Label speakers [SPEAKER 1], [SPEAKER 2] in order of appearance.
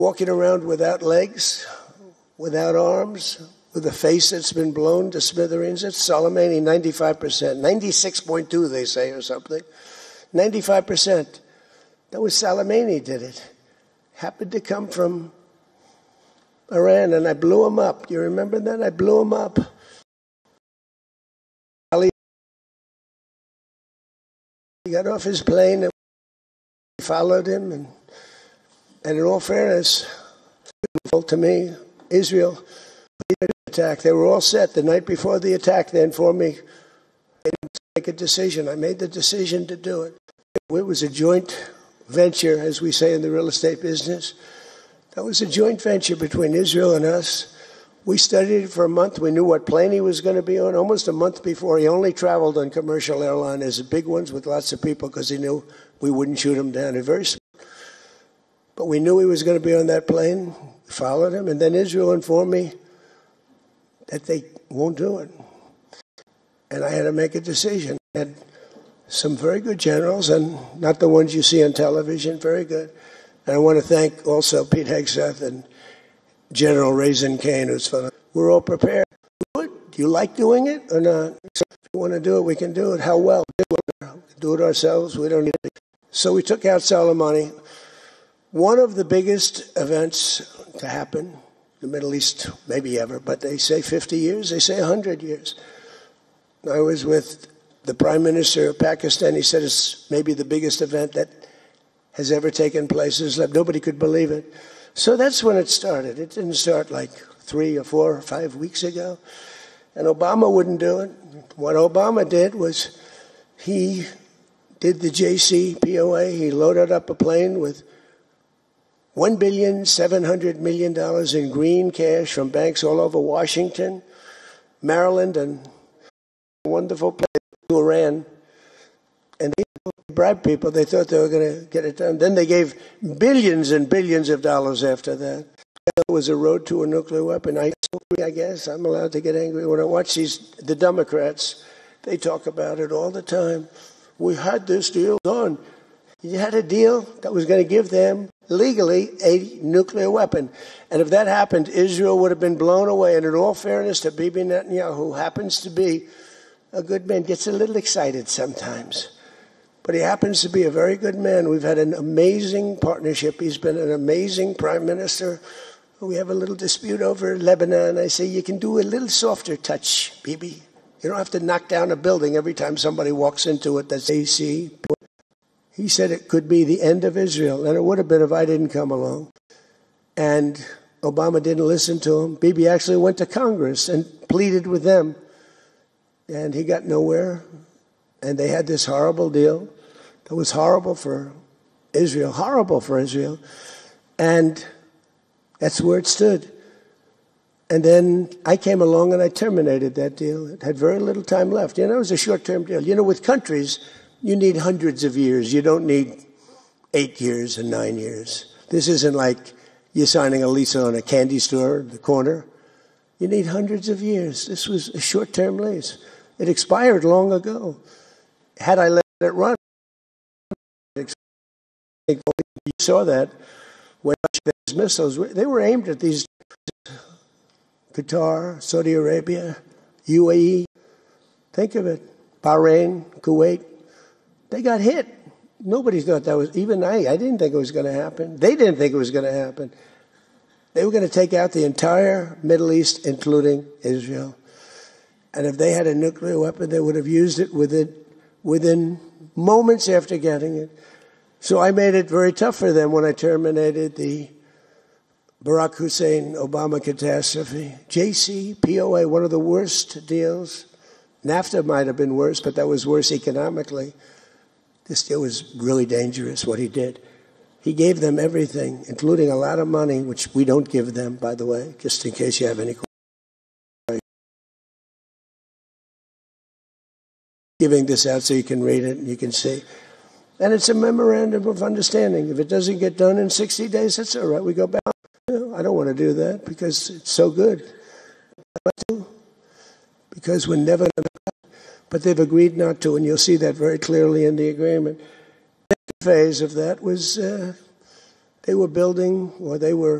[SPEAKER 1] walking around without legs, without arms, with a face that's been blown to smithereens. It's Soleimani, 95%, 96.2 they say or something. 95%. That was Soleimani did it. Happened to come from Iran, and I blew him up. You remember that? I blew him up. He got off his plane and followed him, and in all fairness, to me, Israel attack. They were all set the night before the attack. They informed me to make a decision. I made the decision to do it. It was a joint venture, as we say in the real estate business. That was a joint venture between Israel and us. We studied it for a month. We knew what plane he was going to be on. Almost a month before, he only traveled on commercial airliners, big ones with lots of people, because he knew we wouldn't shoot him down. Very smart. But we knew he was going to be on that plane. We followed him, and then Israel informed me that they won't do it. And I had to make a decision. I had some very good generals, and not the ones you see on television, very good. And I want to thank also Pete Hegseth and General Raisin Kane, who's fun. We're all prepared. Do you like doing it or not? So if you want to do it, we can do it. How well? Do it ourselves. We don't need it. So we took out Soleimani. One of the biggest events to happen in the Middle East, maybe ever, but they say 50 years, they say 100 years. I was with the Prime Minister of Pakistan. He said it's maybe the biggest event that has ever taken place. Nobody could believe it. So that's when it started. It didn't start like 3 or 4 or 5 weeks ago. And Obama wouldn't do it. What Obama did was he did the JCPOA. He loaded up a plane with $1,700,000,000 in green cash from banks all over Washington, Maryland, and a wonderful place to Iran. And they bribed people. They thought they were going to get it done. Then they gave billions and billions of dollars after that. It was a road to a nuclear weapon. I guess I'm allowed to get angry. When I watch the Democrats, they talk about it all the time. We had this deal done. You had a deal that was going to give them legally a nuclear weapon. And if that happened, Israel would have been blown away. And in all fairness to Bibi Netanyahu, who happens to be a good man, gets a little excited sometimes. But he happens to be a very good man. We've had an amazing partnership. He's been an amazing prime minister. We have a little dispute over Lebanon. I say, you can do a little softer touch, Bibi. You don't have to knock down a building every time somebody walks into it. That's AC. He said it could be the end of Israel, and it would have been if I didn't come along. And Obama didn't listen to him. Bibi actually went to Congress and pleaded with them, and he got nowhere. And they had this horrible deal that was horrible for Israel, and that's where it stood. And then I came along and I terminated that deal. It had very little time left. It was a short-term deal. With countries, you need hundreds of years. You don't need 8 years and 9 years. This isn't like you're signing a lease on a candy store at the corner. You need hundreds of years. This was a short-term lease. It expired long ago. Had I let it run, you saw that when these missiles, they were aimed at these Qatar, Saudi Arabia, UAE. Think of it. Bahrain, Kuwait. They got hit. Nobody thought that was, even I didn't think it was going to happen. They didn't think it was going to happen. They were going to take out the entire Middle East, including Israel. And if they had a nuclear weapon, they would have used it within moments after getting it. So I made it very tough for them when I terminated the Barack Hussein Obama catastrophe. JCPOA, one of the worst deals. NAFTA might have been worse, but that was worse economically. This deal was really dangerous, what he did. He gave them everything, including a lot of money, which we don't give them, by the way, just in case you have any questions. Giving this out so you can read it and you can see. And it's a memorandum of understanding. If it doesn't get done in 60 days, that's all right. We go back. I don't want to do that because it's so good. Because we're never going to. But they've agreed not to, and you'll see that very clearly in the agreement. The second phase of that was they were building, or they were